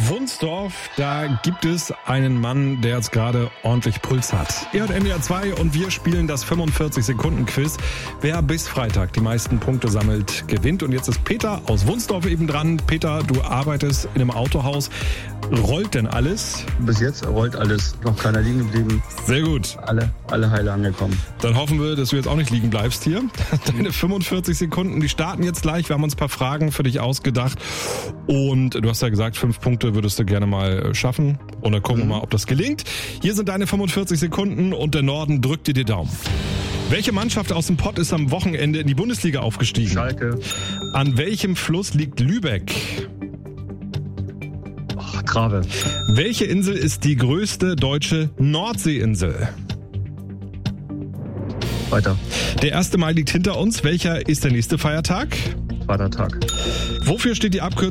Wunsdorf, da gibt es einen Mann, der jetzt gerade ordentlich Puls hat. Er hat NDR 2 und wir spielen das 45-Sekunden-Quiz. Wer bis Freitag die meisten Punkte sammelt, gewinnt. Und jetzt ist Peter aus Wunsdorf eben dran. Peter, du arbeitest in einem Autohaus. Rollt denn alles? Bis jetzt rollt alles. Noch keiner liegen geblieben. Sehr gut. Alle heile angekommen. Dann hoffen wir, dass du jetzt auch nicht liegen bleibst hier. Deine 45 Sekunden, die starten jetzt gleich. Wir haben uns ein paar Fragen für dich ausgedacht. Und du hast ja gesagt, 5 Punkte würdest du gerne mal schaffen. Und dann gucken wir mal, ob das gelingt. Hier sind deine 45 Sekunden und der Norden drückt dir die Daumen. Welche Mannschaft aus dem Pott ist am Wochenende in die Bundesliga aufgestiegen? Schalke. An welchem Fluss liegt Lübeck? Trave. Welche Insel ist die größte deutsche Nordseeinsel? Weiter. Der 1. Mai liegt hinter uns. Welcher ist der nächste Feiertag? Vatertag. Wofür steht die Abkürzung